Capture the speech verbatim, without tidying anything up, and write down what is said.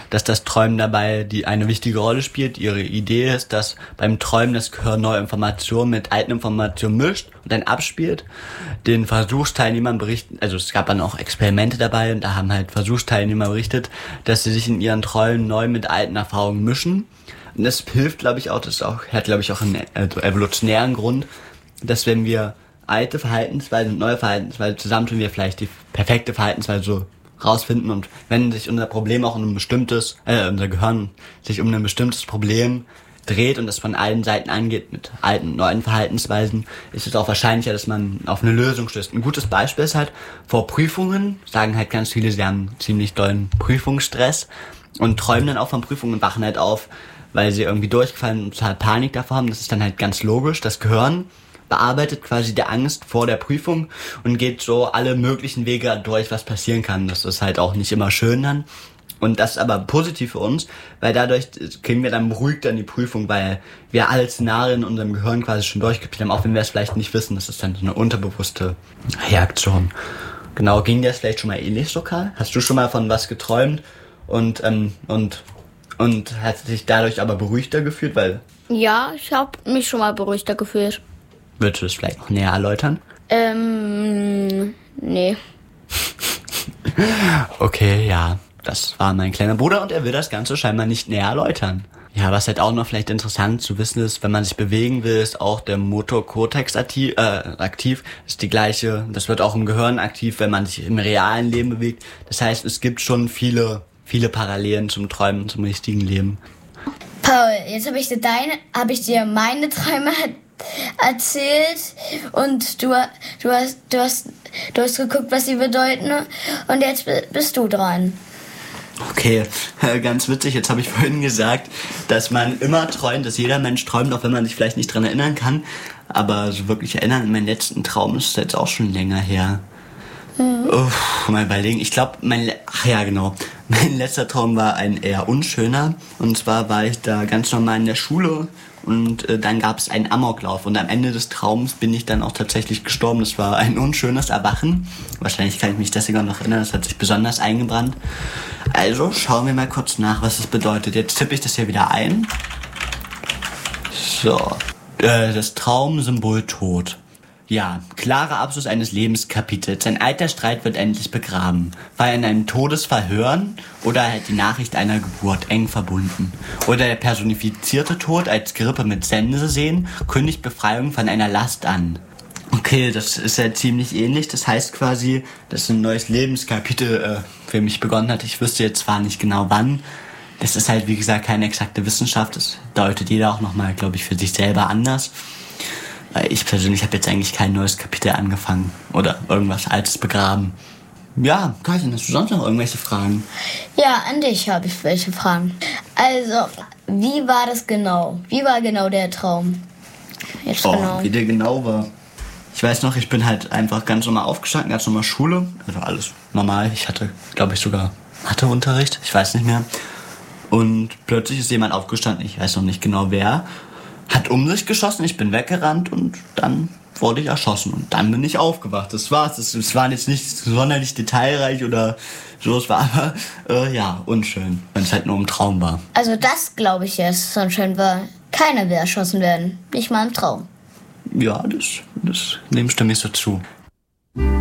dass das Träumen dabei die eine wichtige Rolle spielt. Ihre Idee ist, dass beim Träumen das Gehirn neue Informationen mit alten Informationen mischt und dann abspielt. Den Versuchsteilnehmern berichten, also es gab dann auch Experimente dabei und da haben halt Versuchsteilnehmer berichtet, dass sie sich in ihren Träumen neu mit alten Erfahrungen mischen. Und das hilft, glaube ich, auch, das auch, hat, glaube ich, auch einen also evolutionären Grund, dass wenn wir alte Verhaltensweisen und neue Verhaltensweisen zusammentun, wir vielleicht die perfekte Verhaltensweise so rausfinden. Und wenn sich unser Problem auch um ein bestimmtes, äh, unser Gehirn sich um ein bestimmtes Problem dreht und das von allen Seiten angeht mit alten und neuen Verhaltensweisen, ist es auch wahrscheinlicher, dass man auf eine Lösung stößt. Ein gutes Beispiel ist halt, vor Prüfungen sagen halt ganz viele, sie haben ziemlich dollen Prüfungsstress und träumen dann auch von Prüfungen und wachen halt auf, weil sie irgendwie durchgefallen und total Panik davor haben. Das ist dann halt ganz logisch. Das Gehirn bearbeitet quasi die Angst vor der Prüfung und geht so alle möglichen Wege durch, was passieren kann. Das ist halt auch nicht immer schön dann. Und das ist aber positiv für uns, weil dadurch kriegen wir dann beruhigt an die Prüfung, weil wir alle Szenarien in unserem Gehirn quasi schon durchgespielt haben, auch wenn wir es vielleicht nicht wissen. Das ist dann so eine unterbewusste Reaktion. Genau, ging dir das vielleicht schon mal ähnlich so, Karl? Hast du schon mal von was geträumt und ähm, und und hast dich dadurch aber beruhigter gefühlt, weil... Ja, ich habe mich schon mal beruhigter gefühlt. Würdest du das vielleicht noch näher erläutern? Ähm, nee. Okay, ja, das war mein kleiner Bruder und er will das Ganze scheinbar nicht näher erläutern. Ja, was halt auch noch vielleicht interessant zu wissen ist, wenn man sich bewegen will, ist auch der Motokortex aktiv, äh, aktiv. Das ist die gleiche, das wird auch im Gehirn aktiv, wenn man sich im realen Leben bewegt. Das heißt, es gibt schon viele, viele Parallelen zum Träumen, zum richtigen Leben. Paul, jetzt habe ich dir deine, habe ich dir meine Träume erzählt und du, du hast, du hast, du hast geguckt, was sie bedeuten und jetzt bist du dran. Okay, ganz witzig, jetzt habe ich vorhin gesagt, dass man immer träumt, dass jeder Mensch träumt, auch wenn man sich vielleicht nicht dran erinnern kann, aber so wirklich erinnern an meinen letzten Traum ist jetzt auch schon länger her. Mhm. Uff, mal überlegen, ich glaube, mein, ach ja genau, mein letzter Traum war ein eher unschöner und zwar war ich da ganz normal in der Schule. Und äh, dann gab es einen Amoklauf und am Ende des Traums bin ich dann auch tatsächlich gestorben. Das war ein unschönes Erwachen. Wahrscheinlich kann ich mich deswegen noch erinnern, das hat sich besonders eingebrannt. Also schauen wir mal kurz nach, was das bedeutet. Jetzt tippe ich das hier wieder ein. So, äh, das Traumsymbol Tod. Ja, klarer Abschluss eines Lebenskapitels. Ein alter Streit wird endlich begraben. War er in einem Todesfall hören oder halt die Nachricht einer Geburt eng verbunden? Oder der personifizierte Tod als Grippe mit Sense sehen, kündigt Befreiung von einer Last an. Okay, das ist ja ziemlich ähnlich. Das heißt quasi, dass ein neues Lebenskapitel äh, für mich begonnen hat. Ich wüsste jetzt zwar nicht genau wann. Das ist halt, wie gesagt, keine exakte Wissenschaft. Das deutet jeder auch nochmal, glaube ich, für sich selber anders. Ich persönlich habe jetzt eigentlich kein neues Kapitel angefangen oder irgendwas Altes begraben. Ja, Katja, hast du sonst noch irgendwelche Fragen? Ja, an dich habe ich welche Fragen. Also, wie war das genau? Wie war genau der Traum? Jetzt oh, genau. Wie der genau war. Ich weiß noch, ich bin halt einfach ganz normal aufgestanden, ganz normal Schule. Also alles normal. Ich hatte, glaube ich, sogar Matheunterricht. Ich weiß nicht mehr. Und plötzlich ist jemand aufgestanden, ich weiß noch nicht genau wer, hat um sich geschossen, ich bin weggerannt und dann wurde ich erschossen. Und dann bin ich aufgewacht. Das war's. Es, es war jetzt nicht sonderlich detailreich oder so. Es war aber, äh, ja, unschön, wenn es halt nur ein Traum war. Also das glaube ich jetzt, so schön war. Keiner will erschossen werden. Nicht mal im Traum. Ja, das, das, dem stimme ich so zu.